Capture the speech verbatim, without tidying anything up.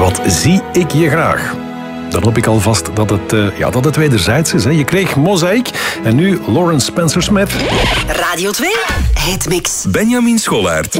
Wat zie ik je graag? Dan hoop ik alvast dat het, uh, ja, dat het wederzijds is. Hè. Je kreeg Mozaïek en nu Lawrence Spencer Smith. Radio twee, Hitmix. Benjamin Scholaert.